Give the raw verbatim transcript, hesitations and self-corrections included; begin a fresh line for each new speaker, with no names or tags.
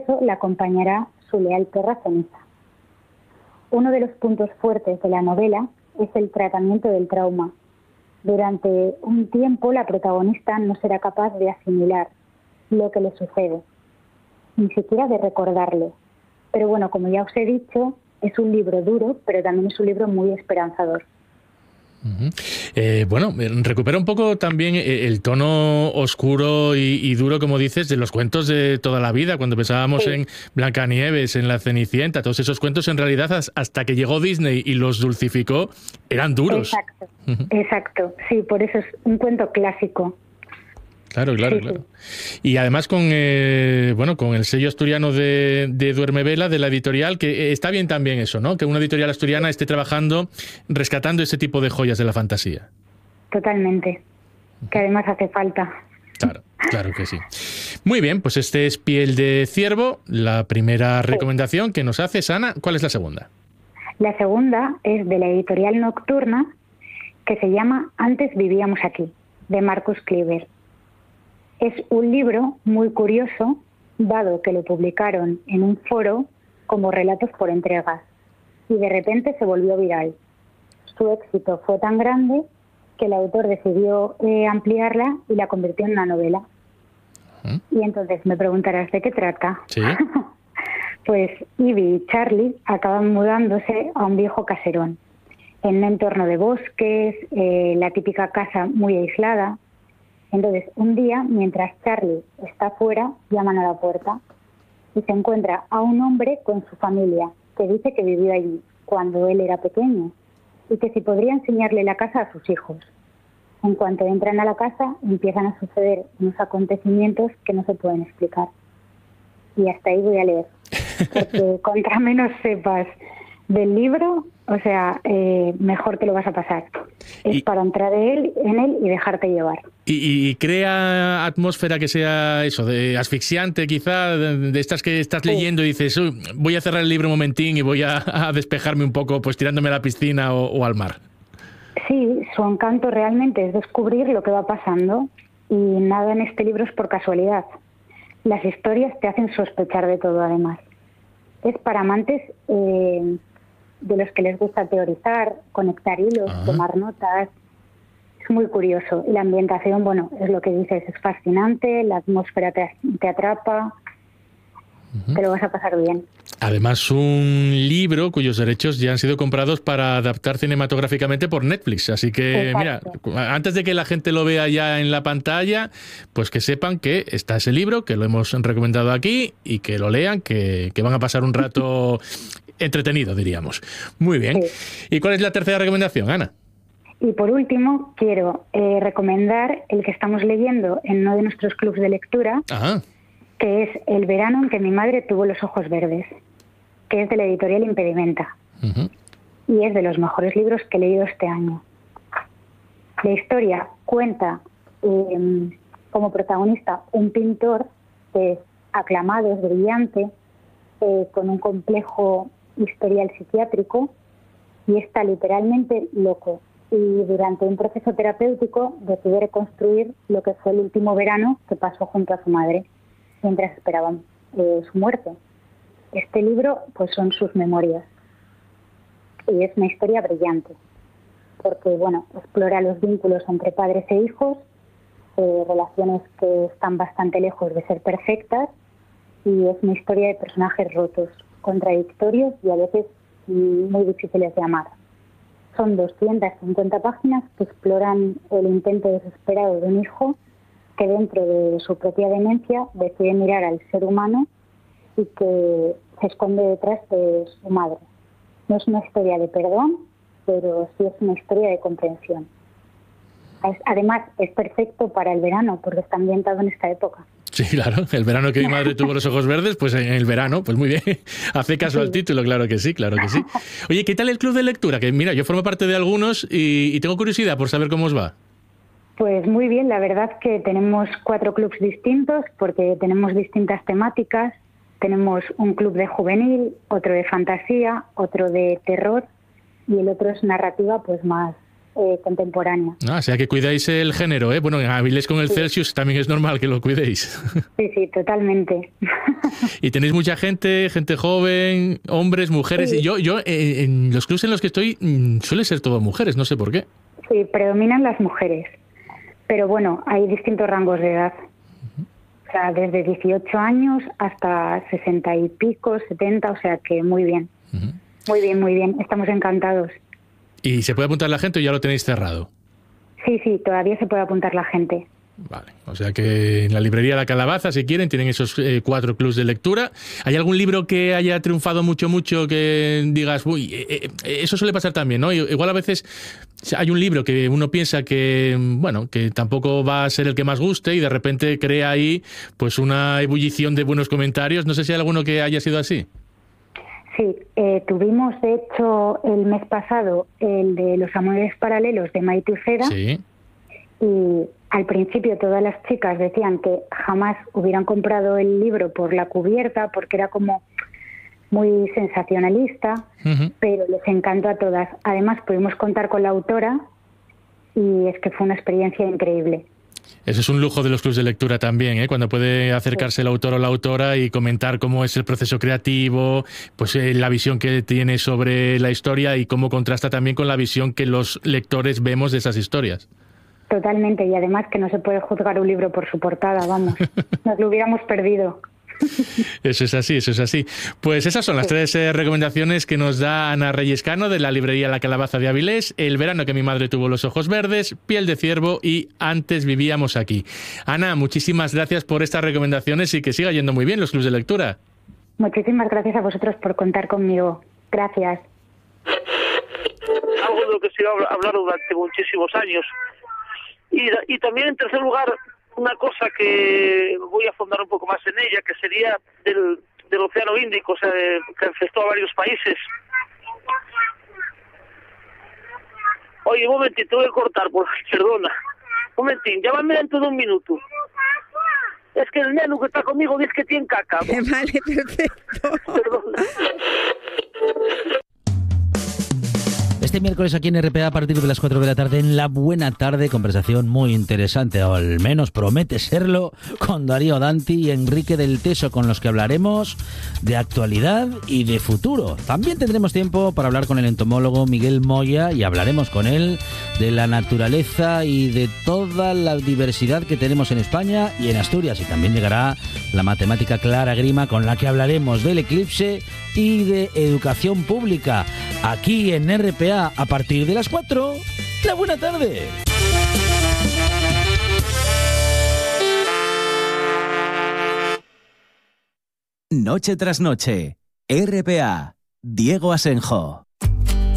proceso la acompañará su leal perra Cenisa. Uno de los puntos fuertes de la novela es el tratamiento del trauma. Durante un tiempo la protagonista no será capaz de asimilar lo que le sucede, ni siquiera de recordarlo. Pero bueno, como ya os he dicho, es un libro duro, pero también es un libro muy esperanzador.
Uh-huh. Eh, bueno, recupera un poco también el tono oscuro y, y duro, como dices, de los cuentos de toda la vida. Cuando pensábamos sí. en Blancanieves, en La Cenicienta, todos esos cuentos en realidad hasta que llegó Disney y los dulcificó, eran duros.
Exacto, uh-huh. exacto. Sí, por eso es un cuento clásico.
Claro, claro, sí, claro. Sí. Y además con eh, bueno, con el sello asturiano de, de Duerme Vela, de la editorial, que está bien también eso, ¿no? Que una editorial asturiana esté trabajando, rescatando ese tipo de joyas de la fantasía.
Totalmente. Que además hace falta.
Claro, claro que sí. Muy bien, pues este es Piel de Ciervo, la primera recomendación sí. que nos haces, Ana. ¿Cuál es la segunda?
La segunda es de la editorial Nocturna, que se llama Antes vivíamos aquí, de Marcus Kleber. Es un libro muy curioso, dado que lo publicaron en un foro como relatos por entregas, y de repente se volvió viral. Su éxito fue tan grande que el autor decidió eh, ampliarla y la convirtió en una novela. ¿Mm? Y entonces me preguntarás, ¿de qué trata?
¿Sí?
Pues Ivy y Charlie acaban mudándose a un viejo caserón, en un entorno de bosques, eh, la típica casa muy aislada. Entonces, un día, mientras Charlie está fuera, llaman a la puerta y se encuentra a un hombre con su familia, que dice que vivió allí cuando él era pequeño y que si podría enseñarle la casa a sus hijos. En cuanto entran a la casa, empiezan a suceder unos acontecimientos que no se pueden explicar. Y hasta ahí voy a leer, porque contra menos sepas del libro, o sea, eh, mejor te lo vas a pasar. Es y, para entrar en él, en él y dejarte llevar.
Y, y crea atmósfera que sea eso, de asfixiante quizá, de, de estas que estás sí. leyendo y dices, uy, voy a cerrar el libro un momentín y voy a, a despejarme un poco, pues tirándome a la piscina o, o al mar.
Sí, su encanto realmente es descubrir lo que va pasando y nada en este libro es por casualidad. Las historias te hacen sospechar de todo además. Es para amantes eh, de los que les gusta teorizar, conectar hilos, Ajá. tomar notas. Es muy curioso. Y la ambientación, bueno, es lo que dices, es fascinante, la atmósfera te, te atrapa, uh-huh. te lo vas a pasar bien.
Además, un libro cuyos derechos ya han sido comprados para adaptar cinematográficamente por Netflix. Así que, Exacto. mira, antes de que la gente lo vea ya en la pantalla, pues que sepan que está ese libro, que lo hemos recomendado aquí y que lo lean, que, que van a pasar un rato entretenido, diríamos. Muy bien. Sí. ¿Y cuál es la tercera recomendación, Ana?
Y por último, quiero eh, recomendar el que estamos leyendo en uno de nuestros clubs de lectura,
Ajá.
que es El verano en que mi madre tuvo los ojos verdes, que es de la editorial Impedimenta.
Uh-huh.
Y es de los mejores libros que he leído este año. La historia cuenta eh, como protagonista un pintor que es aclamado, es brillante, eh, con un complejo historial psiquiátrico, y está literalmente loco. Y durante un proceso terapéutico decide reconstruir lo que fue el último verano que pasó junto a su madre, mientras esperaban eh, su muerte. Este libro pues son sus memorias y es una historia brillante porque bueno, explora los vínculos entre padres e hijos, eh, relaciones que están bastante lejos de ser perfectas, y es una historia de personajes rotos, contradictorios y a veces muy difíciles de amar. Son doscientas cincuenta páginas que exploran el intento desesperado de un hijo que dentro de su propia demencia decide mirar al ser humano y que se esconde detrás de su madre. No es una historia de perdón, pero sí es una historia de comprensión. Además, es perfecto para el verano, porque está ambientado en esta época.
Sí, claro, el verano que mi madre tuvo los ojos verdes, pues en el verano, pues muy bien, hace caso sí. al título, claro que sí, claro que sí. Oye, ¿qué tal el club de lectura? Que mira, yo formo parte de algunos y, y tengo curiosidad por saber cómo os va.
Pues muy bien, la verdad que tenemos cuatro clubs distintos porque tenemos distintas temáticas. Tenemos un club de juvenil, otro de fantasía, otro de terror y el otro es narrativa pues más, eh, contemporánea.
Ah, o sea que cuidáis el género, ¿eh? Bueno, en Avilés con el sí. Celsius también es normal que lo cuidéis.
Sí, sí, totalmente.
Y tenéis mucha gente, gente joven, hombres, mujeres. Sí. Yo, yo eh, en los clubs en los que estoy suele ser todo mujeres, no sé por qué.
Sí, predominan las mujeres. Pero bueno, hay distintos rangos de edad. Uh-huh. O sea, desde dieciocho años hasta sesenta y pico, setenta, o sea que muy bien. Uh-huh. Muy bien, muy bien. Estamos encantados.
¿Y se puede apuntar la gente o ya lo tenéis cerrado?
Sí, sí, todavía se puede apuntar la gente.
Vale, o sea que en la librería La Calabaza, si quieren, tienen esos eh, cuatro clubs de lectura. ¿Hay algún libro que haya triunfado mucho, mucho, que digas, uy, eh, eh, eso suele pasar también, ¿no? Igual a veces hay un libro que uno piensa que, bueno, que tampoco va a ser el que más guste y de repente crea ahí pues una ebullición de buenos comentarios. No sé si hay alguno que haya sido así.
Sí, eh, tuvimos de hecho el mes pasado el de Los amores paralelos de Maite Uceda.
Sí.
Y al principio todas las chicas decían que jamás hubieran comprado el libro por la cubierta porque era como muy sensacionalista, uh-huh. pero les encantó a todas. Además pudimos contar con la autora y es que fue una experiencia increíble.
Eso es un lujo de los clubs de lectura también, ¿eh? Cuando puede acercarse el autor o la autora y comentar cómo es el proceso creativo, pues eh, la visión que tiene sobre la historia y cómo contrasta también con la visión que los lectores vemos de esas historias.
Totalmente, y además que no se puede juzgar un libro por su portada, vamos, nos lo hubiéramos perdido.
Eso es así, eso es así. Pues esas son las sí. tres eh, recomendaciones que nos da Ana Reyes Cano de la librería La Calabaza de Avilés: El verano que mi madre tuvo los ojos verdes, Piel de ciervo y Antes vivíamos aquí. Ana, muchísimas gracias por estas recomendaciones y que siga yendo muy bien los clubs de lectura.
Muchísimas gracias a vosotros por contar conmigo. Gracias.
Algo de lo que se iba a hablar durante muchísimos años. Y, y también, en tercer lugar, una cosa que voy a fondar un poco más en ella, que sería del, del Océano Índico, o sea, de, que afectó a varios países. Oye, un momentito, te voy a cortar, por perdona. Un momentín, llámame dentro de un minuto. Es que el neno que está conmigo dice que tiene caca.
Vale, perfecto.
Perdona.
Este miércoles aquí en R P A a partir de las cuatro de la tarde en La Buena Tarde, conversación muy interesante, o al menos promete serlo, con Darío Danti y Enrique del Teso, con los que hablaremos de actualidad y de futuro. También tendremos tiempo para hablar con el entomólogo Miguel Moya y hablaremos con él de la naturaleza y de toda la diversidad que tenemos en España y en Asturias. Y también llegará la matemática Clara Grima, con la que hablaremos del eclipse y de educación pública, aquí en R P A a partir de las cuatro. La Buena Tarde.
Noche tras noche, R P A, Diego Asenjo.